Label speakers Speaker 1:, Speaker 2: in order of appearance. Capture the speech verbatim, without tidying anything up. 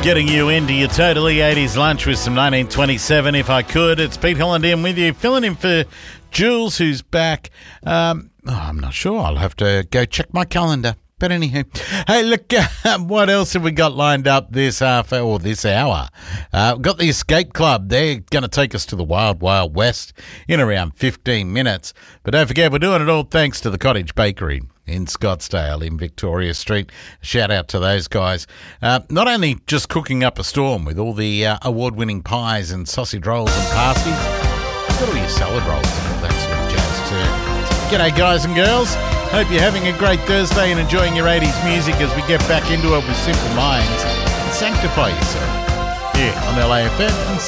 Speaker 1: Getting you into your totally eighties lunch with some nineteen twenty-seven, if I could. It's Pete Holland with you, filling in for Jules, who's back. Um, oh, I'm not sure. I'll have to go check my calendar. But anywho, hey, look, uh, what else have we got lined up this half or this hour? Uh, we've got the Escape Club. They're going to take us to the Wild Wild West in around fifteen minutes. But don't forget, we're doing it all thanks to the Cottage Bakery in Scottsdale in Victoria Street. Shout out to those guys. Uh, not only just cooking up a storm with all the uh, award-winning pies and sausage rolls and pasties, you've got all your salad rolls and all that sort of jazz too. G'day, guys and girls. Hope you're having a great Thursday and enjoying your eighties music as we get back into it with Simple Minds and Sanctify Yourself here on L A F M.